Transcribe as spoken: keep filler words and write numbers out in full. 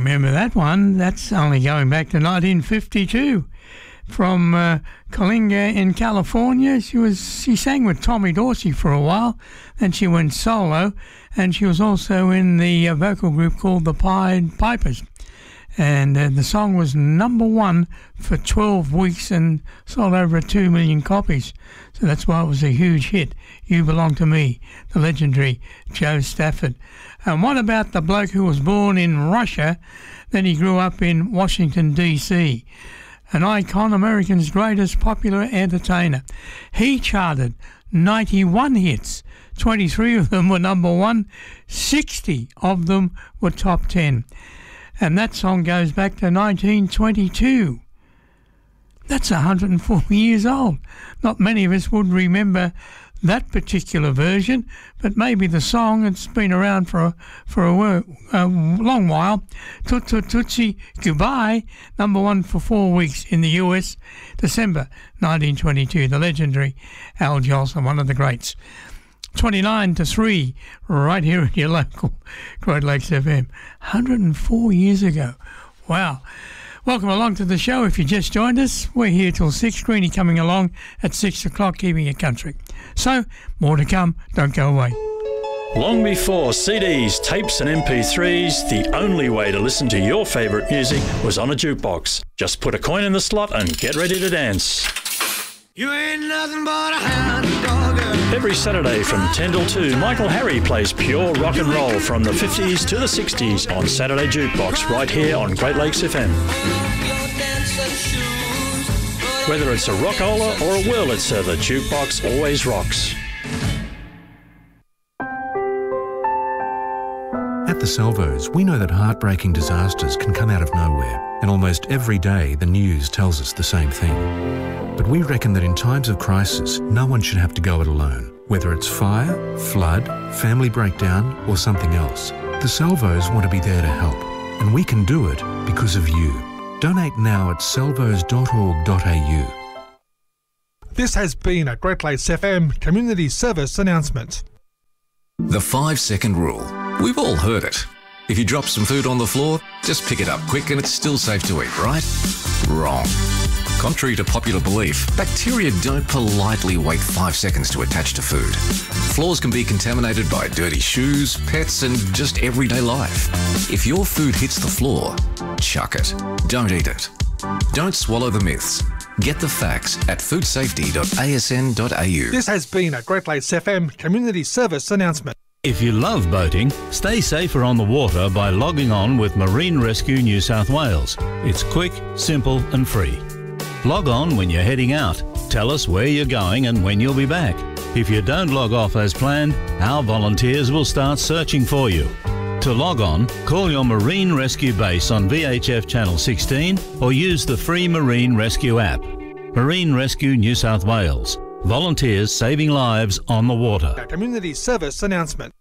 remember that one. That's only going back to nineteen fifty-two. From uh, Coalinga in California. She was she sang with Tommy Dorsey for a while, then she went solo, and she was also in the uh, vocal group called the Pied Pipers. And uh, the song was number one for twelve weeks and sold over two million copies. So that's why it was a huge hit. You Belong to Me, the legendary Joe Stafford. And what about the bloke who was born in Russia, then he grew up in Washington, D C? An icon, America's greatest popular entertainer. He charted ninety-one hits. twenty-three of them were number one. sixty of them were top ten. And that song goes back to nineteen twenty-two. That's one hundred four years old. Not many of us would remember that particular version, but maybe the song, it's been around for a, for a, a long while. Toot Toot Tootsie Goodbye, number one for four weeks in the U S, December nineteen twenty-two. The legendary Al Jolson, one of the greats. twenty-nine to three, right here in your local Great Lakes F M. one hundred four years ago. Wow. Welcome along to the show. If you just joined us, we're here till six. Greenie coming along at six o'clock, keeping it country. So, more to come. Don't go away. Long before C Ds, tapes and M P threes, the only way to listen to your favourite music was on a jukebox. Just put a coin in the slot and get ready to dance. You ain't nothing but a hound dog. Every Saturday from ten till two, Michael Harry plays pure rock and roll from the fifties to the sixties on Saturday Jukebox right here on Great Lakes F M. Whether it's a rockola or a Wurlitzer, the jukebox always rocks. At the Salvos, we know that heartbreaking disasters can come out of nowhere, and almost every day the news tells us the same thing. But we reckon that in times of crisis, no one should have to go it alone. Whether it's fire, flood, family breakdown, or something else, the Salvos want to be there to help. And we can do it because of you. Donate now at salvos dot org dot a u. This has been a Great Lakes F M Community Service announcement. The five-second rule. We've all heard it. If you drop some food on the floor, just pick it up quick and it's still safe to eat, right? Wrong. Contrary to popular belief, bacteria don't politely wait five seconds to attach to food. Floors can be contaminated by dirty shoes, pets, and just everyday life. If your food hits the floor, chuck it. Don't eat it. Don't swallow the myths. Get the facts at food safety dot a s n dot a u. This has been a Great Lakes F M Community Service announcement. If you love boating, stay safer on the water by logging on with Marine Rescue New South Wales. It's quick, simple and free. Log on when you're heading out. Tell us where you're going and when you'll be back. If you don't log off as planned, our volunteers will start searching for you. To log on, call your Marine Rescue base on V H F Channel sixteen or use the free Marine Rescue app. Marine Rescue New South Wales. Volunteers saving lives on the water. A community service announcement.